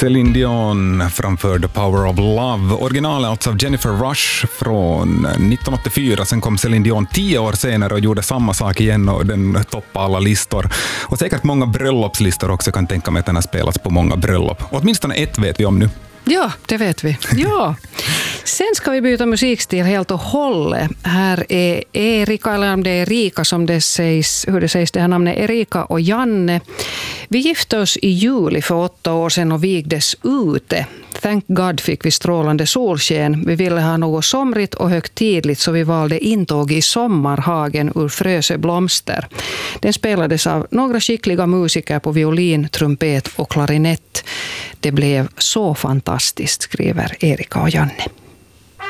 Céline Dion framför The Power of Love. Originalet alltså av Jennifer Rush från 1984. Sen kom Céline Dion 10 år senare och gjorde samma sak igen och den toppade alla listor. Och säkert många bröllopslistor också, kan tänka mig att den har spelats på många bröllop. Och åtminstone ett vet vi om nu. Ja, det vet vi. Ja. Sen ska vi byta musikstil helt och hållet. Här är Erika, eller om det är Erika som det sägs, hur det sägs, det här namnet Erika och Janne. Vi gifte oss i juli för 8 år sedan och vigdes ute. Thank God fick vi strålande solsken. Vi ville ha något somrigt och högtidligt, så vi valde intåg i Sommarhagen ur Frösö blomster. Den spelades av några skickliga musiker på violin, trumpet och klarinett. Det blev så fantastiskt, skriver Erika och Janne.